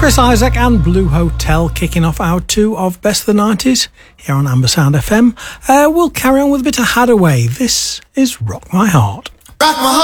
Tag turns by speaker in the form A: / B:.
A: Chris Isaak and Blue Hotel kicking off hour 2 of Best of the 90s here on Ambersound FM. We'll carry on with a bit of Hadaway. This is Rock My Heart.
B: Rock my heart.